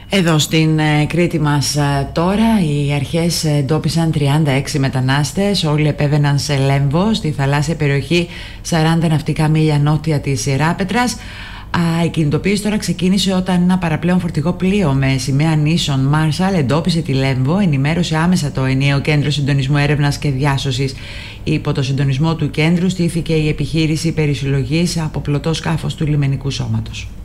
Εδώ στην Κρήτη μας τώρα οι αρχές εντόπισαν 36 μετανάστες. Όλοι επέβαιναν σε Λέμβο, στη θαλάσσια περιοχή 40 ναυτικά μίλια νότια της Ιεράπετρας. Η κινητοποίηση τώρα ξεκίνησε όταν ένα παραπλέον φορτηγό πλοίο με σημαία νήσων Marshall εντόπισε τη Λέμβο, ενημέρωσε άμεσα το ενιαίο κέντρο συντονισμού έρευνας και διάσωσης. Υπό το συντονισμό του κέντρου στήθηκε η επιχείρηση περισυλλογής από πλωτό σκάφος του λιμενικού σώματος.